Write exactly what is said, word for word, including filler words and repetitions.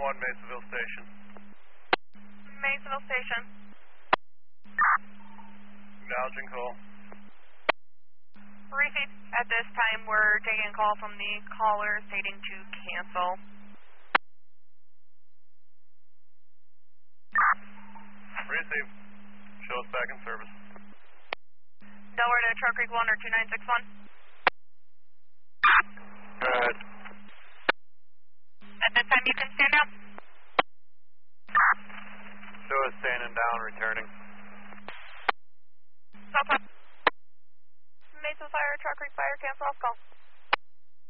one, Masonville Station. Masonville Station. Acknowledging call. Receive. At this time, we're taking a call from the caller stating to cancel. Receive. Show us back in service. Delaware to Truck Creek one or two nine six one. Go ahead. At this time, you can stand up. Show us standing down, returning. Stop. Mesa Fire, Truck Creek Fire, cancel off call.